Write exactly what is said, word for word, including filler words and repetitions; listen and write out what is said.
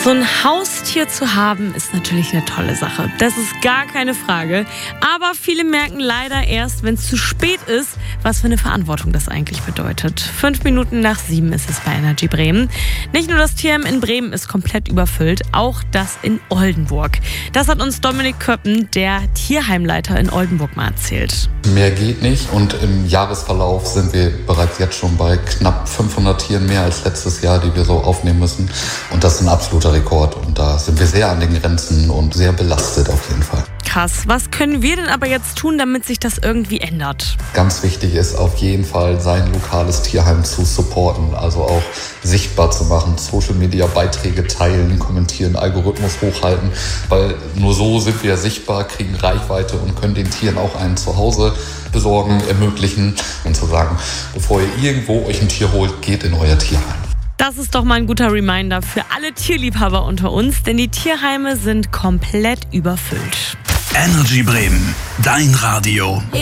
So ein Haustier zu haben, ist natürlich eine tolle Sache. Das ist gar keine Frage. Aber viele merken leider erst, wenn es zu spät ist, was für eine Verantwortung das eigentlich bedeutet. Fünf Minuten nach sieben ist es bei Energy Bremen. Nicht nur das Tierheim in Bremen ist komplett überfüllt, auch das in Oldenburg. Das hat uns Dominik Köppen, der Tierheimleiter in Oldenburg, mal erzählt. Mehr geht nicht und im Jahresverlauf sind wir bereits jetzt schon bei knapp fünfhundert Tieren mehr als letztes Jahr, die wir so aufnehmen müssen. Und das ist ein absoluter Rekord und da sind wir sehr an den Grenzen und sehr belastet auf jeden Fall. Krass. Was können wir denn aber jetzt tun, damit sich das irgendwie ändert? Ganz wichtig ist auf jeden Fall, sein lokales Tierheim zu supporten, also auch sichtbar zu machen, Social Media Beiträge teilen, kommentieren, Algorithmus hochhalten, weil nur so sind wir sichtbar, kriegen Reichweite und können den Tieren auch ein Zuhause besorgen, ermöglichen und zu sagen, bevor ihr irgendwo euch ein Tier holt, geht in euer Tierheim. Das ist doch mal ein guter Reminder für alle Tierliebhaber unter uns, denn die Tierheime sind komplett überfüllt. Energy Bremen, dein Radio.